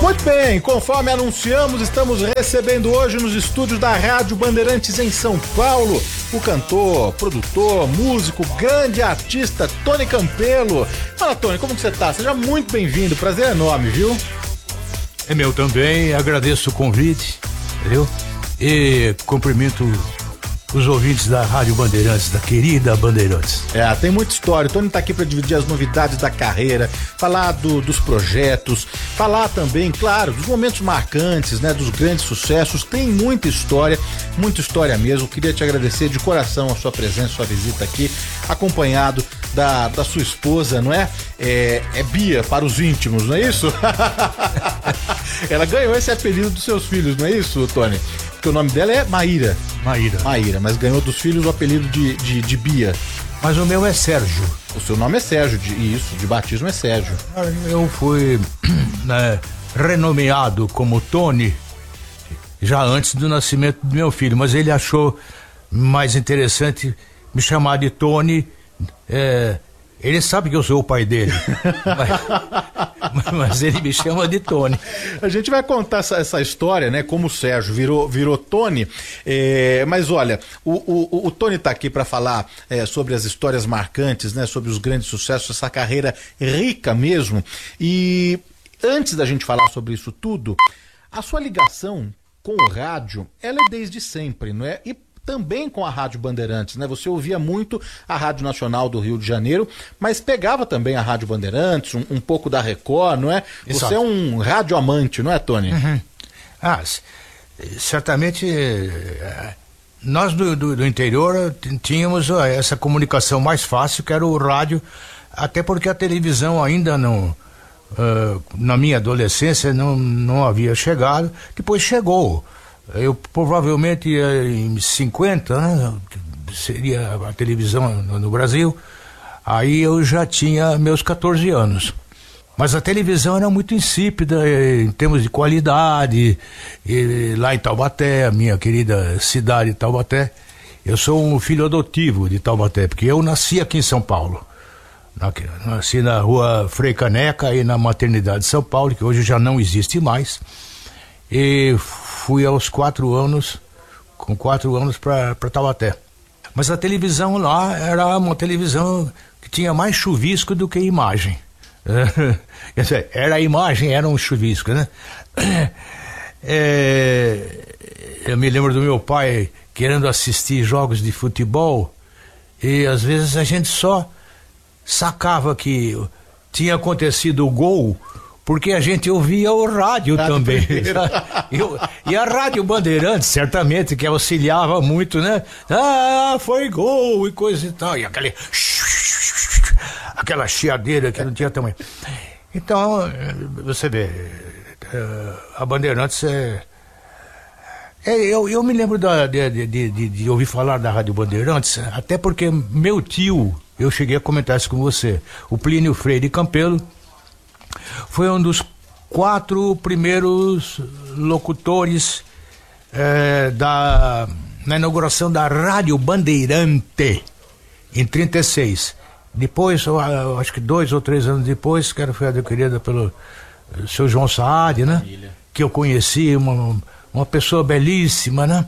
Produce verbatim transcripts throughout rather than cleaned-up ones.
Muito bem, conforme anunciamos, estamos recebendo hoje nos estúdios da Rádio Bandeirantes em São Paulo o cantor, produtor, músico, grande artista Tony Campelo. Fala, Tony, como que você tá? Seja muito bem-vindo, prazer enorme, viu? É meu também, agradeço o convite, entendeu? E cumprimento os ouvintes da Rádio Bandeirantes, da querida Bandeirantes. É, tem muita história. O Tony tá aqui para dividir as novidades da carreira, falar do, dos projetos, falar também, claro, dos momentos marcantes, né, dos grandes sucessos. Tem muita história, muita história mesmo. Queria te agradecer de coração a sua presença, a sua visita aqui, acompanhado da, da sua esposa, não é? É, é Bia para os íntimos, não é isso? Ela ganhou esse apelido dos seus filhos, não é isso, Tony? Porque o nome dela é Maíra. Maíra. Maíra, mas ganhou dos filhos o apelido de, de, de Bia. Mas o meu é Sérgio. O seu nome é Sérgio, de, isso, de batismo é Sérgio. Eu fui né, renomeado como Tony já antes do nascimento do meu filho, mas ele achou mais interessante me chamar de Tony. É, ele sabe que eu sou o pai dele, mas, mas ele me chama de Tony. A gente vai contar essa, essa história, né? Como o Sérgio virou, virou Tony. É, mas olha, o, o, o Tony tá aqui para falar é, sobre as histórias marcantes, né? Sobre os grandes sucessos, essa carreira rica mesmo. E antes da gente falar sobre isso tudo, a sua ligação com o rádio, ela é desde sempre, não é? E também com a Rádio Bandeirantes, né? Você ouvia muito a Rádio Nacional do Rio de Janeiro, mas pegava também a Rádio Bandeirantes, um, um pouco da Record, não é? Exato. Você é um rádio amante, não é, Tony? Uhum. Ah, certamente nós do, do, do interior tínhamos essa comunicação mais fácil, que era o rádio, até porque a televisão ainda não, uh, na minha adolescência, não, não havia chegado. Depois chegou. Eu provavelmente em cinquenta, né, seria a televisão no, no Brasil, aí eu já tinha meus catorze anos. Mas a televisão era muito insípida em termos de qualidade. E lá em Taubaté, a minha querida cidade de Taubaté, eu sou um filho adotivo de Taubaté, porque eu nasci aqui em São Paulo. Nasci na rua Frei Caneca e na maternidade de São Paulo, que hoje já não existe mais. E fui aos quatro anos, com quatro anos para Taubaté. Mas a televisão lá era uma televisão que tinha mais chuvisco do que imagem. Quer dizer, era a imagem, era um chuvisco, né? É, eu me lembro do meu pai querendo assistir jogos de futebol e às vezes a gente só sacava que tinha acontecido o gol porque a gente ouvia o rádio, rádio também. Eu, e a Rádio Bandeirantes, certamente, que auxiliava muito, né? Ah, foi gol e coisa e tal. E aquele... aquela chiadeira que não tinha tamanho. Então, você vê, a Bandeirantes é... é eu, eu me lembro da, de, de, de, de ouvir falar da Rádio Bandeirantes, até porque meu tio, eu cheguei a comentar isso com você, o Plínio Freire Campelo, foi um dos quatro primeiros locutores eh, da, na inauguração da Rádio Bandeirante, em trinta e seis. Depois, eu, eu acho que dois ou três anos depois, que foi adquirida pelo seu João Saad, né? Que eu conheci, uma, uma pessoa belíssima, né?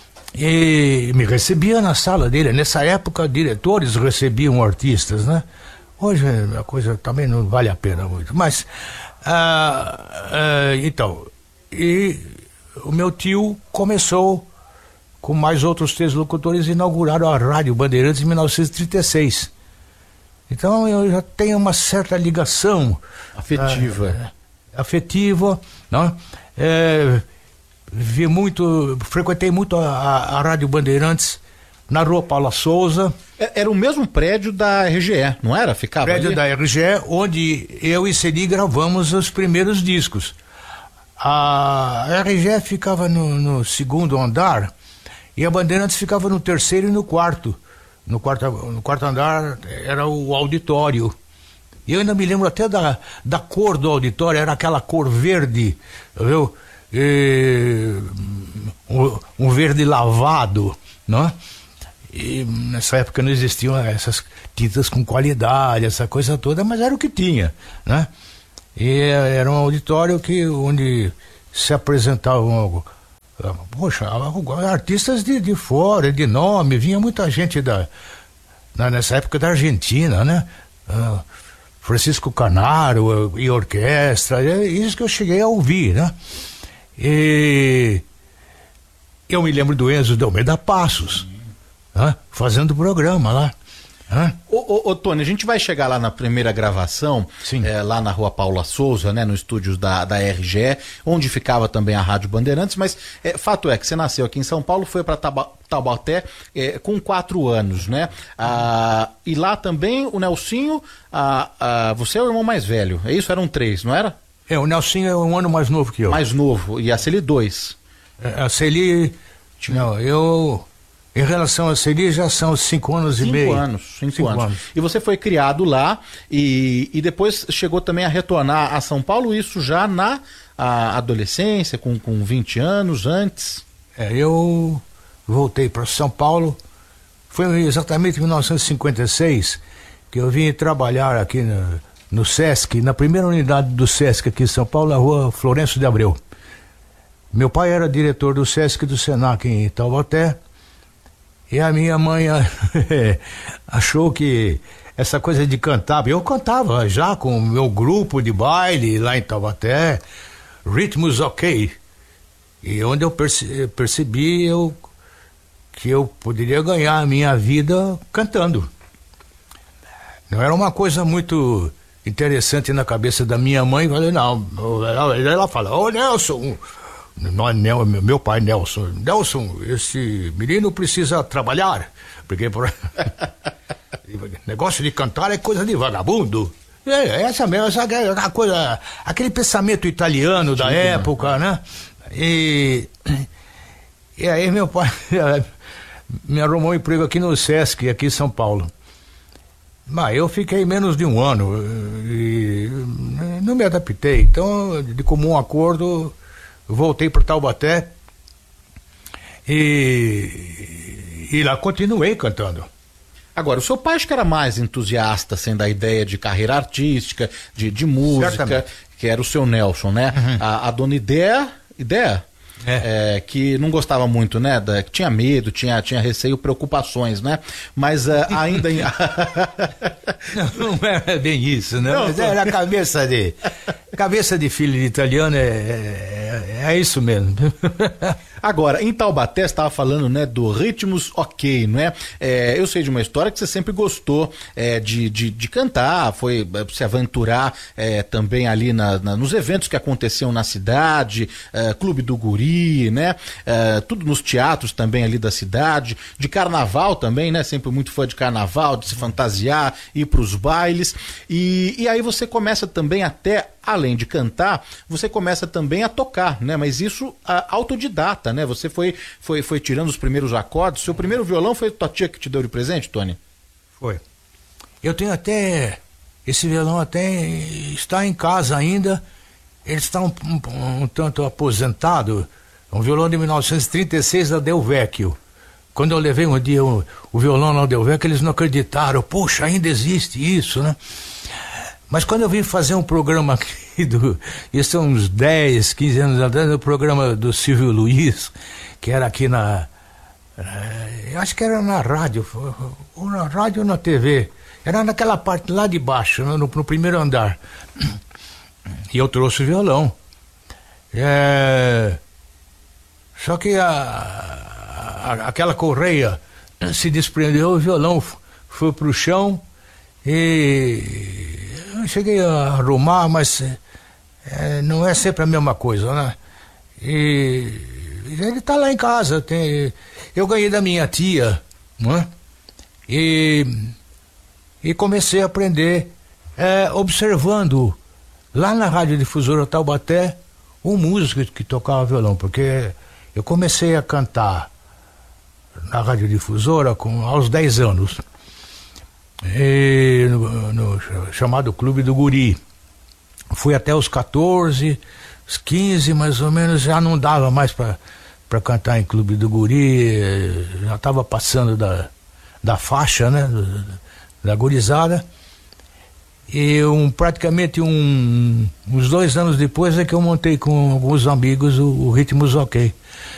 E me recebia na sala dele. Nessa época, diretores recebiam artistas, né? Hoje a coisa também não vale a pena muito, mas ah, ah, então, e o meu tio começou com mais outros três locutores e inauguraram a Rádio Bandeirantes em mil novecentos e trinta e seis. Então eu já tenho uma certa ligação afetiva, ah, afetiva, não? É, vi muito, frequentei muito a, a, a Rádio Bandeirantes na Rua Paula Souza. Era o mesmo prédio da R G E, não era? Ficava prédio ali? da R G E, onde eu e Celi gravamos os primeiros discos. A R G E ficava no, no segundo andar e a Bandeirantes ficava no terceiro e no quarto. No quarto, no quarto andar era o auditório. E eu ainda me lembro até da, da cor do auditório, era aquela cor verde, viu? E, um, um verde lavado, não é? E nessa época não existiam essas tintas com qualidade, essa coisa toda, mas era o que tinha, né? E era um auditório que, onde se apresentavam, poxa, artistas de, de fora, de nome, vinha muita gente da, nessa época da Argentina, né? Uh, Francisco Canaro e orquestra, é isso que eu cheguei a ouvir, né? E eu me lembro do Enzo de Almeida Passos, uhum. né? Fazendo programa lá. Hã? Ô, ô, ô, Tony, a gente vai chegar lá na primeira gravação, é, lá na Rua Paula Souza, né, no estúdios da, da R G E, onde ficava também a Rádio Bandeirantes, mas é, fato é que você nasceu aqui em São Paulo, foi para Taubaté é, com quatro anos, né? Ah, e lá também o Nelsinho, ah, ah, você é o irmão mais velho, é isso? Eram três, não era? É, o Nelsinho é um ano mais novo que eu. Mais novo, e a Celi dois. É, a Celi, não, eu... Em relação a Celi, já são cinco anos cinco e meio. Anos, cinco, cinco anos. anos. E você foi criado lá e, e depois chegou também a retornar a São Paulo, isso já na a adolescência, com, com vinte anos, antes? É, eu voltei para São Paulo, foi exatamente em mil novecentos e cinquenta e seis que eu vim trabalhar aqui no, no Sesc, na primeira unidade do Sesc aqui em São Paulo, na rua Florencio de Abreu. Meu pai era diretor do Sesc e do Senac em Taubaté. E a minha mãe achou que essa coisa de cantar, eu cantava já com o meu grupo de baile lá em Taubaté, Ritmos Ok, e onde eu perce, percebi eu, que eu poderia ganhar a minha vida cantando. Não era uma coisa muito interessante na cabeça da minha mãe, eu falei, não, ela, ela fala, ô Nelson... Não, Nel, meu pai Nelson, Nelson, esse menino precisa trabalhar, porque por... negócio de cantar é coisa de vagabundo. É, essa mesmo, essa, essa coisa, aquele pensamento italiano da Sim, época, né? E, e aí meu pai me arrumou um emprego aqui no Sesc, aqui em São Paulo. Mas eu fiquei menos de um ano e não me adaptei, então de comum acordo voltei para Taubaté e, e lá continuei cantando. Agora, o seu pai acho que era mais entusiasta, sendo a ideia de carreira artística, de, de música, Certamente. Que era o seu Nelson, né? Uhum. A, a dona Ideia, Ideia? É. É, que não gostava muito, né? Da, que tinha medo, tinha, tinha receio, preocupações, né? Mas uh, ainda... Em... não, não é bem isso, né? Não, Mas era a cabeça de... Cabeça de filho de italiano é, é, é isso mesmo. Agora, em Taubaté, você estava falando, né, do Ritmos Ok, não é? É, eu sei de uma história que você sempre gostou é, de, de, de cantar, foi é, se aventurar é, também ali na, na, nos eventos que aconteciam na cidade, é, Clube do Guri, né? É, tudo nos teatros também ali da cidade, de carnaval também, né? Sempre muito fã de carnaval, de se fantasiar, ir para os bailes. E, e aí você começa também até... Além de cantar, você começa também a tocar, né? Mas isso a, autodidata, né? Você foi, foi, foi tirando os primeiros acordes. Seu primeiro violão foi tua tia que te deu de presente, Tony? Foi. Eu tenho até... Esse violão até está em casa ainda. Ele está um, um, um tanto aposentado. É um violão de mil novecentos e trinta e seis da Del Vecchio. Quando eu levei um dia o, o violão na Del Vecchio, eles não acreditaram. Poxa, ainda existe isso, né? Mas quando eu vim fazer um programa aqui, do, isso há uns dez, quinze anos atrás, o programa do Silvio Luiz, que era aqui na... Eu acho que era na rádio, ou na rádio ou na T V. Era naquela parte lá de baixo, no, no primeiro andar. E eu trouxe o violão. É, só que a, a, aquela correia se desprendeu, o violão foi pro chão e... Eu cheguei a arrumar, mas é, não é sempre a mesma coisa, né? E ele tá lá em casa. Tem, eu ganhei da minha tia, né? E, e comecei a aprender é, observando lá na Radiodifusora Taubaté um músico que tocava violão, porque eu comecei a cantar na Radiodifusora com, aos dez anos. E no, no chamado Clube do Guri. Fui até os quatorze, os quinze mais ou menos, já não dava mais para para cantar em Clube do Guri, já estava passando da, da faixa, né, da gurizada. E um, praticamente um, uns dois anos depois é que eu montei com alguns amigos o, o Ritmos OK.